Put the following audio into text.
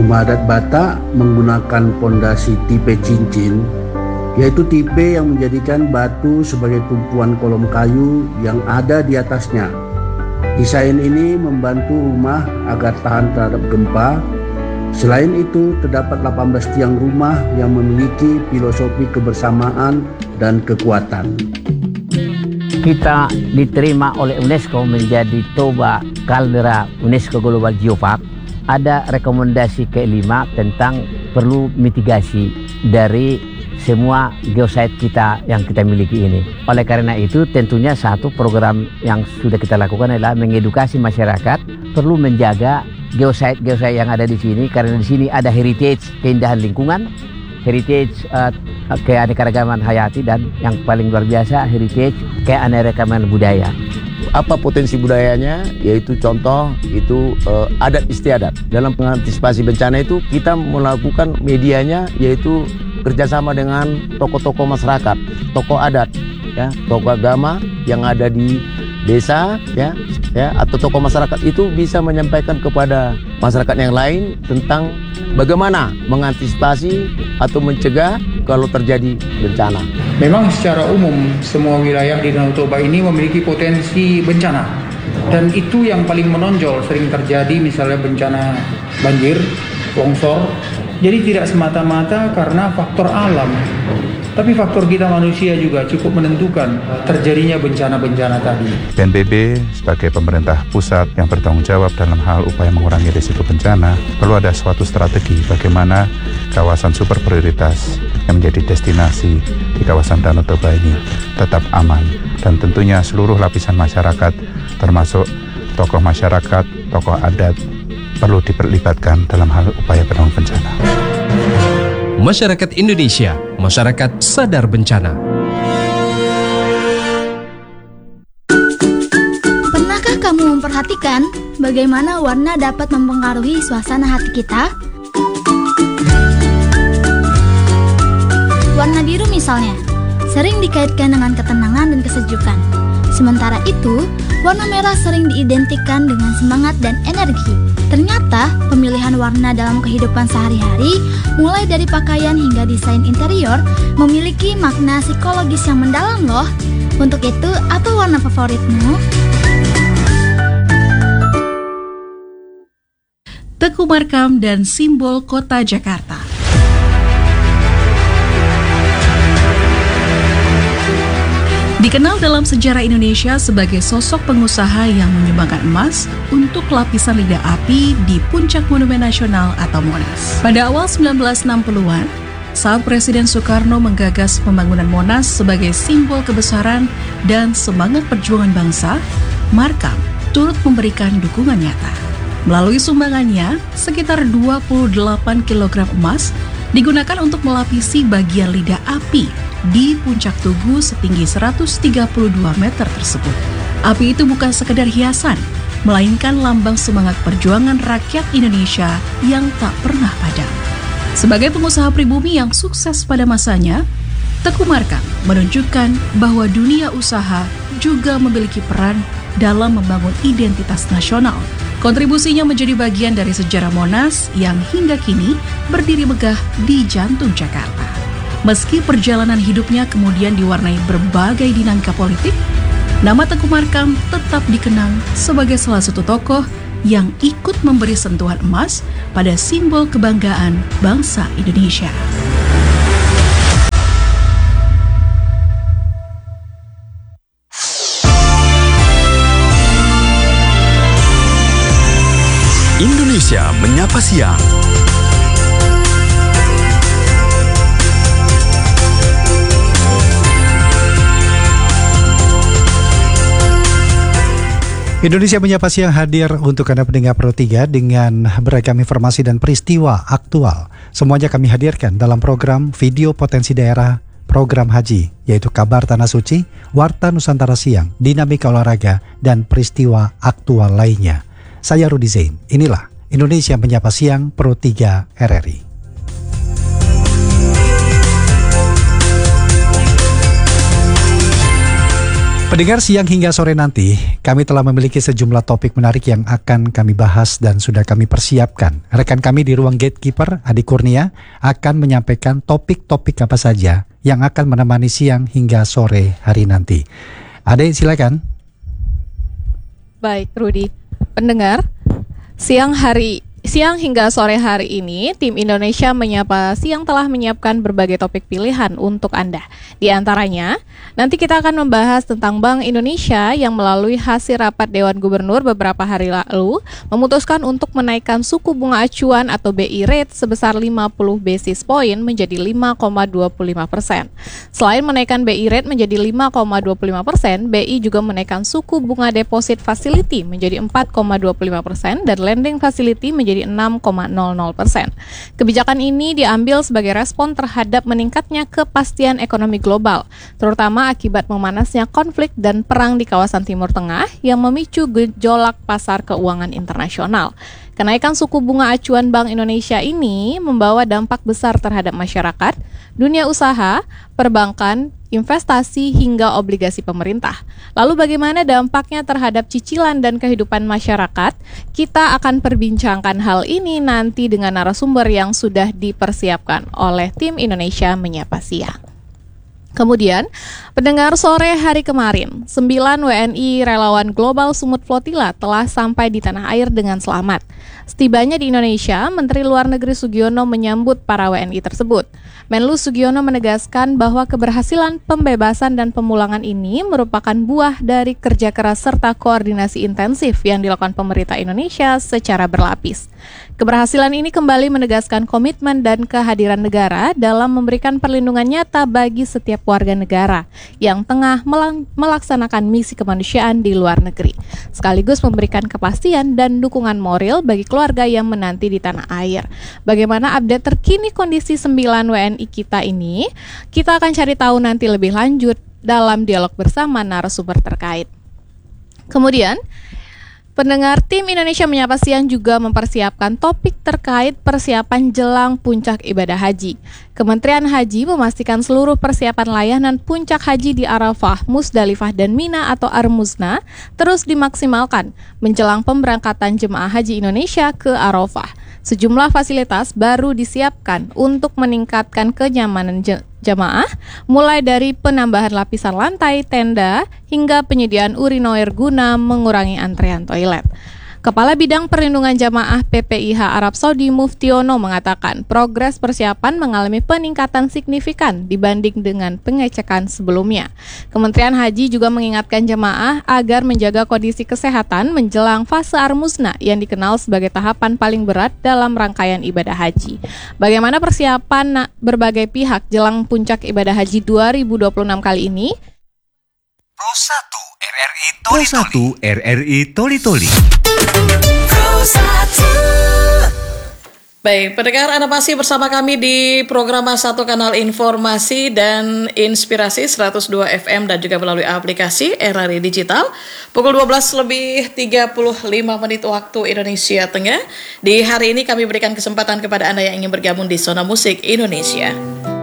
Rumah adat Batak menggunakan pondasi tipe cincin, yaitu tipe yang menjadikan batu sebagai tumpuan kolom kayu yang ada di atasnya. Desain ini membantu rumah agar tahan terhadap gempa. Selain itu, terdapat 18 tiang rumah yang memiliki filosofi kebersamaan dan kekuatan. Kita diterima oleh UNESCO menjadi Toba Caldera UNESCO Global Geopark. Ada rekomendasi kelima tentang perlu mitigasi dari semua geosite kita yang kita miliki ini. Oleh karena itu, tentunya satu program yang sudah kita lakukan adalah mengedukasi masyarakat perlu menjaga geosite yang ada di sini, karena di sini ada heritage keindahan lingkungan, heritage keanekaragaman hayati, dan yang paling luar biasa heritage keanekaragaman budaya. Apa potensi budayanya? Yaitu contoh itu adat istiadat. Dalam mengantisipasi bencana itu kita melakukan medianya yaitu kerjasama dengan tokoh-tokoh masyarakat, tokoh adat, ya, tokoh agama yang ada di desa, ya, atau tokoh masyarakat itu bisa menyampaikan kepada masyarakat yang lain tentang bagaimana mengantisipasi atau mencegah kalau terjadi bencana. Memang secara umum semua wilayah di Danau Toba ini memiliki potensi bencana, dan itu yang paling menonjol sering terjadi, misalnya bencana banjir, longsor. Jadi tidak semata-mata karena faktor alam, tapi faktor kita manusia juga cukup menentukan terjadinya bencana-bencana tadi. BNPB sebagai pemerintah pusat yang bertanggung jawab dalam hal upaya mengurangi risiko bencana, perlu ada suatu strategi bagaimana kawasan super prioritas yang menjadi destinasi di kawasan Danau Toba ini tetap aman, dan tentunya seluruh lapisan masyarakat termasuk tokoh masyarakat, tokoh adat perlu diperlibatkan dalam hal upaya penanggulangan bencana. Masyarakat Indonesia, masyarakat sadar bencana. Pernahkah kamu memperhatikan bagaimana warna dapat mempengaruhi suasana hati kita? Warna biru misalnya, sering dikaitkan dengan ketenangan dan kesejukan. Sementara itu, warna merah sering diidentikan dengan semangat dan energi. Ternyata, pemilihan warna dalam kehidupan sehari-hari, mulai dari pakaian hingga desain interior, memiliki makna psikologis yang mendalam loh. Untuk itu, apa warna favoritmu? Teguh Markam dan simbol kota Jakarta. Dikenal dalam sejarah Indonesia sebagai sosok pengusaha yang menyumbangkan emas untuk lapisan lidah api di puncak Monumen Nasional atau Monas. Pada awal 1960-an, saat Presiden Soekarno menggagas pembangunan Monas sebagai simbol kebesaran dan semangat perjuangan bangsa, Markam turut memberikan dukungan nyata. Melalui sumbangannya, sekitar 28 kg emas digunakan untuk melapisi bagian lidah api di puncak Tugu setinggi 132 meter tersebut. Api itu bukan sekedar hiasan, melainkan lambang semangat perjuangan rakyat Indonesia yang tak pernah padam. Sebagai pengusaha pribumi yang sukses pada masanya, Teguh Markam menunjukkan bahwa dunia usaha juga memiliki peran dalam membangun identitas nasional. Kontribusinya menjadi bagian dari sejarah Monas yang hingga kini berdiri megah di jantung Jakarta. Meski perjalanan hidupnya kemudian diwarnai berbagai dinamika politik, nama Teguh Markam tetap dikenang sebagai salah satu tokoh yang ikut memberi sentuhan emas pada simbol kebanggaan bangsa Indonesia. Indonesia Menyapa Siang. Indonesia Menyapa Siang hadir untuk Anda pendengar Pro 3 dengan beragam informasi dan peristiwa aktual. Semuanya kami hadirkan dalam program Video Potensi Daerah, program haji, yaitu Kabar Tanah Suci, Warta Nusantara Siang, Dinamika Olahraga, dan peristiwa aktual lainnya. Saya Rudi Zain, inilah Indonesia Menyapa Siang Pro 3 RRI. Pendengar, siang hingga sore nanti, kami telah memiliki sejumlah topik menarik yang akan kami bahas dan sudah kami persiapkan. Rekan kami di ruang gatekeeper, Adi Kurnia, akan menyampaikan topik-topik apa saja yang akan menemani siang hingga sore hari nanti. Ade, silakan. Baik, Rudi. Pendengar, siang hingga sore hari ini, tim Indonesia Menyapa Siang telah menyiapkan berbagai topik pilihan untuk Anda. Di antaranya, nanti kita akan membahas tentang Bank Indonesia yang melalui hasil rapat Dewan Gubernur beberapa hari lalu memutuskan untuk menaikkan suku bunga acuan atau BI rate sebesar 50 basis point menjadi 5,25%. Selain menaikkan BI rate menjadi 5,25%, BI juga menaikkan suku bunga deposit facility menjadi 4,25% dan lending facility menjadi 6,00%. Kebijakan ini diambil sebagai respon terhadap meningkatnya kepastian ekonomi global, terutama akibat memanasnya konflik dan perang di kawasan Timur Tengah yang memicu gejolak pasar keuangan internasional. Kenaikan suku bunga acuan Bank Indonesia ini membawa dampak besar terhadap masyarakat, dunia usaha, perbankan, investasi, hingga obligasi pemerintah. Lalu bagaimana dampaknya terhadap cicilan dan kehidupan masyarakat? Kita akan perbincangkan hal ini nanti dengan narasumber yang sudah dipersiapkan oleh tim Indonesia Menyapa Siang. Kemudian, pendengar, sore hari kemarin, 9 WNI relawan Global Sumut Flotilla telah sampai di tanah air dengan selamat. Setibanya di Indonesia, Menteri Luar Negeri Sugiono menyambut para WNI tersebut. Menlu Sugiono menegaskan bahwa keberhasilan pembebasan dan pemulangan ini merupakan buah dari kerja keras serta koordinasi intensif yang dilakukan pemerintah Indonesia secara berlapis. Keberhasilan ini kembali menegaskan komitmen dan kehadiran negara dalam memberikan perlindungan nyata bagi setiap warga negara yang tengah melaksanakan misi kemanusiaan di luar negeri, sekaligus memberikan kepastian dan dukungan moral bagi keluarga yang menanti di tanah air. Bagaimana update terkini kondisi 9 WNI kita ini? Kita akan cari tahu nanti lebih lanjut dalam dialog bersama narasumber terkait. Kemudian, pendengar, tim Indonesia Menyapa Siang juga mempersiapkan topik terkait persiapan jelang puncak ibadah haji. Kementerian Haji memastikan seluruh persiapan layanan puncak haji di Arafah, Musdalifah, dan Mina atau Ar-Muzna terus dimaksimalkan menjelang pemberangkatan jemaah haji Indonesia ke Arafah. Sejumlah fasilitas baru disiapkan untuk meningkatkan kenyamanan jemaah, mulai dari penambahan lapisan lantai, tenda, hingga penyediaan urinoir guna mengurangi antrean toilet. Kepala Bidang Perlindungan Jamaah PPIH Arab Saudi Muftiono mengatakan progres persiapan mengalami peningkatan signifikan dibanding dengan pengecekan sebelumnya. Kementerian Haji juga mengingatkan jemaah agar menjaga kondisi kesehatan menjelang fase Ar-Muzna yang dikenal sebagai tahapan paling berat dalam rangkaian ibadah haji. Bagaimana persiapan berbagai pihak jelang puncak ibadah haji 2026 kali ini? Pro 1 RRI Toli-Toli. Baik, pendengar, Anda masih bersama kami di program 1 Kanal Informasi dan Inspirasi 102 FM dan juga melalui aplikasi RRI Digital. Pukul 12:35 waktu Indonesia Tengah. Di hari ini kami berikan kesempatan kepada Anda yang ingin bergabung di Zona Musik Indonesia.